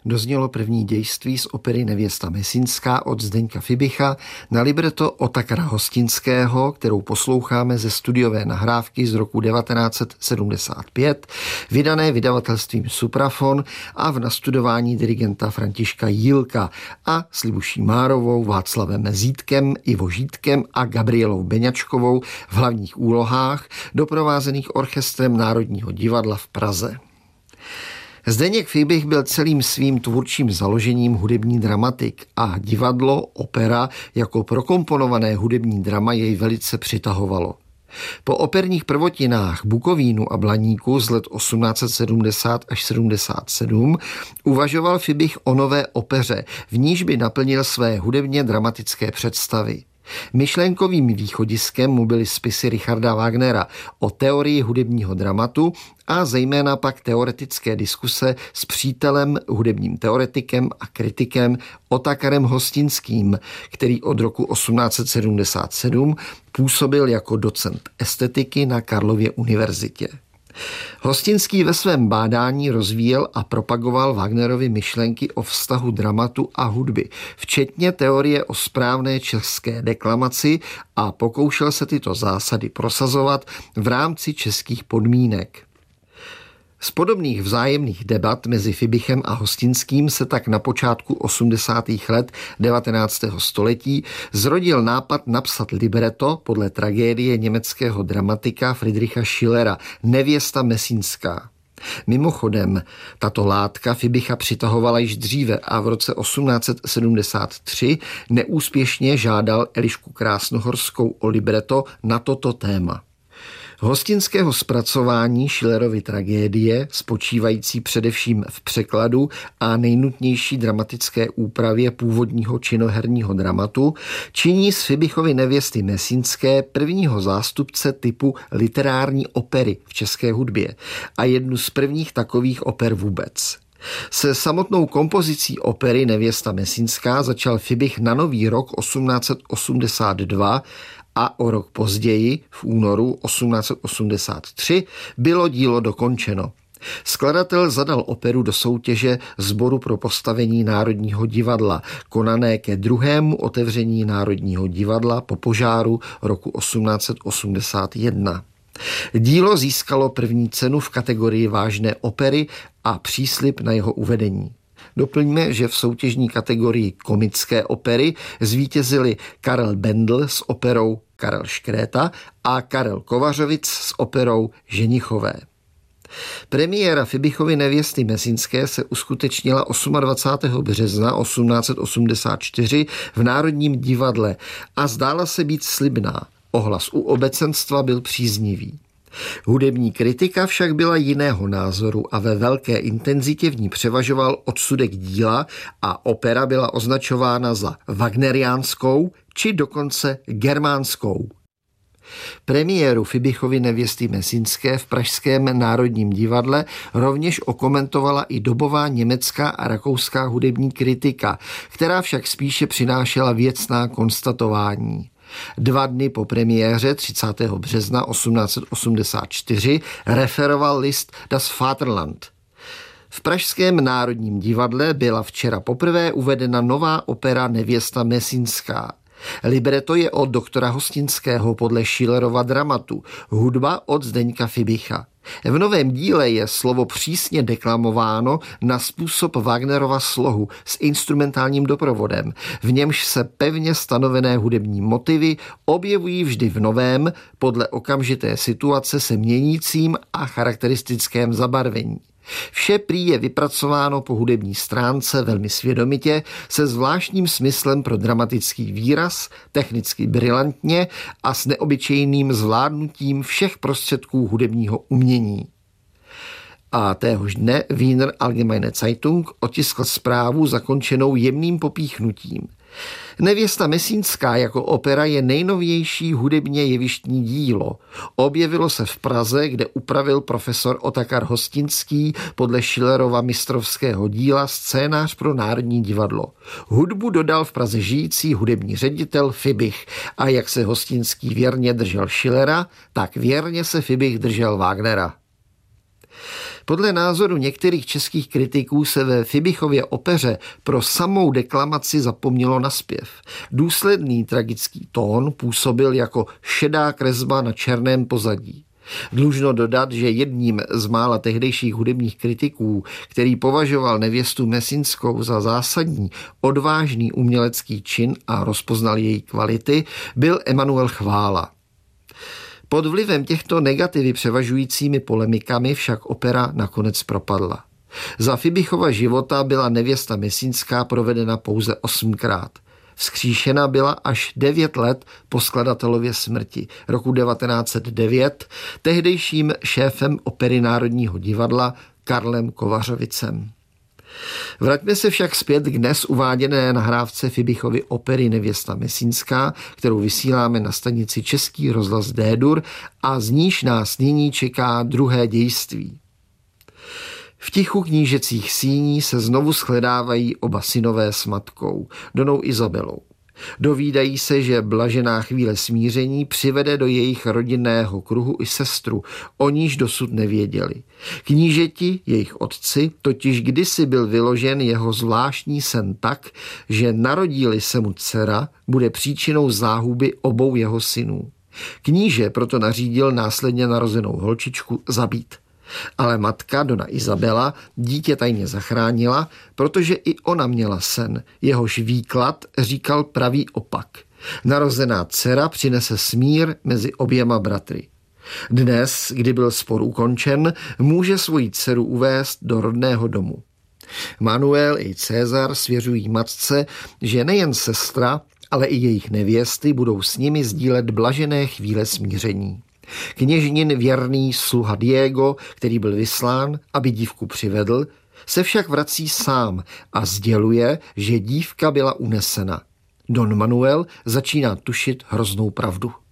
doznělo první dějství z opery Nevěsta Mesínská od Zdeňka Fibicha na libreto Otakara Hostinského, kterou posloucháme ze studiové nahrávky z roku 1975, vydané vydavatelstvím Suprafon a v nastudování dirigenta Františka Jílka a s Libuší Márovou, Václavem Mezítkem, Ivo Žítkem a Gabrielou Beňačkovou v hlavních úlohách, doprovázených orchestrem Národního divadla v Praze. Zdeněk Fibich byl celým svým tvůrčím založením hudební dramatik a divadlo, opera jako prokomponované hudební drama jej velice přitahovalo. Po operních prvotinách Bukovínu a Blaníku z let 1870 až 77 uvažoval Fibich o nové opeře, v níž by naplnil své hudebně dramatické představy. Myšlenkovým východiskem mu byly spisy Richarda Wagnera o teorii hudebního dramatu a zejména pak teoretické diskuse s přítelem, hudebním teoretikem a kritikem Otakarem Hostinským, který od roku 1877 působil jako docent estetiky na Karlově univerzitě. Hostinský ve svém bádání rozvíjel a propagoval Wagnerovy myšlenky o vztahu dramatu a hudby, včetně teorie o správné české deklamaci a pokoušel se tyto zásady prosazovat v rámci českých podmínek. Z podobných vzájemných debat mezi Fibichem a Hostinským se tak na počátku 80. let 19. století zrodil nápad napsat libreto podle tragédie německého dramatika Friedricha Schillera Nevěsta Mesínská. Mimochodem, tato látka Fibicha přitahovala již dříve a v roce 1873 neúspěšně žádal Elišku Krásnohorskou o libreto na toto téma. Hostinského zpracování Schillerovy tragédie, spočívající především v překladu a nejnutnější dramatické úpravě původního činoherního dramatu, činí z Fibichovy Nevěsty Mesínské prvního zástupce typu literární opery v české hudbě a jednu z prvních takových oper vůbec. Se samotnou kompozicí opery Nevěsta Mesínská začal Fibich na nový rok 1882 a o rok později, v únoru 1883, bylo dílo dokončeno. Skladatel zadal operu do soutěže Sboru pro postavení Národního divadla, konané ke druhému otevření Národního divadla po požáru roku 1881. Dílo získalo první cenu v kategorii vážné opery a příslib na jeho uvedení. Doplňme, že v soutěžní kategorii komické opery zvítězili Karel Bendl s operou Karel Škréta a Karel Kovařovic s operou Ženichové. Premiéra Fibichovy Nevěsty Mesínské se uskutečnila 28. března 1884 v Národním divadle a zdála se být slibná. Ohlas u obecenstva byl příznivý. Hudební kritika však byla jiného názoru a ve velké intenzitě v ní převažoval odsudek díla a opera byla označována za wagneriánskou či dokonce germánskou. Premiéru Fibichovy Nevěsty Mesínské v pražském Národním divadle rovněž okomentovala i dobová německá a rakouská hudební kritika, která však spíše přinášela věcná konstatování. 2 dny po premiéře 30. března 1884 referoval list Das Vaterland. V pražském Národním divadle byla včera poprvé uvedena nová opera Nevěsta Mesínská. Libreto je od doktora Hostinského podle Schillerova dramatu, hudba od Zdeňka Fibicha. V novém díle je slovo přísně deklamováno na způsob Wagnerova slohu s instrumentálním doprovodem, v němž se pevně stanovené hudební motivy objevují vždy v novém, podle okamžité situace se měnícím a charakteristickém zabarvení. Vše prý je vypracováno po hudební stránce velmi svědomitě, se zvláštním smyslem pro dramatický výraz, technicky brilantně a s neobyčejným zvládnutím všech prostředků hudebního umění. A téhož dne Wiener Allgemeine Zeitung otiskl zprávu zakončenou jemným popíchnutím. Nevěsta Mesínská jako opera je nejnovější hudebně jevištní dílo. Objevilo se v Praze, kde upravil profesor Otakar Hostinský podle Schillerova mistrovského díla scénář pro Národní divadlo. Hudbu dodal v Praze žijící hudební ředitel Fibich a jak se Hostinský věrně držel Schillera, tak věrně se Fibich držel Wagnera. Podle názoru některých českých kritiků se ve Fibichově opeře pro samou deklamaci zapomnělo na zpěv. Důsledný tragický tón působil jako šedá kresba na černém pozadí. Dlužno dodat, že jedním z mála tehdejších hudebních kritiků, který považoval nevěstu Messinskou za zásadní, odvážný umělecký čin a rozpoznal její kvality, byl Emanuel Chvála. Pod vlivem těchto negativy převažujícími polemikami však opera nakonec propadla. Za Fibichova života byla nevěsta Messinská provedena pouze 8krát. Vzkříšena byla až 9 let po skladatelově smrti roku 1909 tehdejším šéfem opery Národního divadla Karlem Kovařovicem. Vraťme se však zpět k dnes uváděné nahrávce Fibichovy opery Nevěsta Messinská, kterou vysíláme na stanici Český rozhlas D-dur a z níž nás nyní čeká druhé dějství. V tichu knížecích síní se znovu shledávají oba synové s matkou, Donou Izabelou. Dovídají se, že blažená chvíle smíření přivede do jejich rodinného kruhu i sestru, o níž dosud nevěděli. Knížeti, jejich otci, totiž kdysi byl vyložen jeho zvláštní sen tak, že narodí-li se mu dcera, bude příčinou záhuby obou jeho synů. Kníže proto nařídil následně narozenou holčičku zabít. Ale matka, Dona Izabela, dítě tajně zachránila, protože i ona měla sen, jehož výklad říkal pravý opak. Narozená dcera přinese smír mezi oběma bratry. Dnes, kdy byl spor ukončen, může svoji dceru uvést do rodného domu. Manuel i César svěřují matce, že nejen sestra, ale i jejich nevěsty budou s nimi sdílet blažené chvíle smíření. Kněžnin věrný sluha Diego, který byl vyslán, aby dívku přivedl, se však vrací sám a sděluje, že dívka byla unesena. Don Manuel začíná tušit hroznou pravdu.